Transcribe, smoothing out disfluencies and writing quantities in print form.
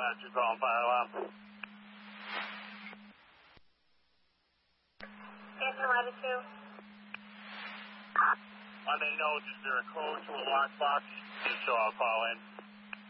glad you're calling fire alarm. Station 11-2. On the note, is there a code to a lockbox? Just so I'll call in.